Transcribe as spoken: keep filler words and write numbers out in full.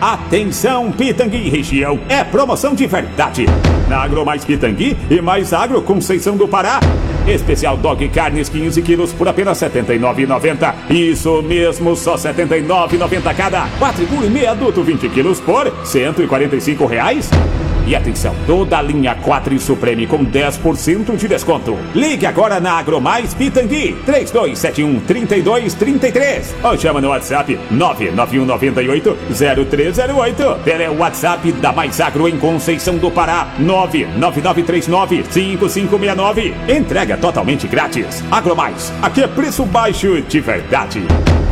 Atenção, Pitangui e região, é promoção de verdade. Na Agro Mais Pitangui e Mais Agro Conceição do Pará. Especial Dog Carnes quinze quilos por apenas setenta e nove reais e noventa centavos. Isso mesmo, só setenta e nove reais e noventa centavos cada. Quadrigul e meio adulto vinte quilos por cento e quarenta e cinco reais. E atenção, toda a linha Quatro Supreme com dez por cento de desconto. Ligue agora na Agro Mais Pitangui, três dois sete um, três dois três três. Ou chama no WhatsApp nove nove um nove oito, zero três zero oito. Pelo WhatsApp da Mais Agro em Conceição do Pará, nove nove nove três nove, cinco cinco seis nove. Entrega totalmente grátis. Agro Mais, aqui é preço baixo de verdade.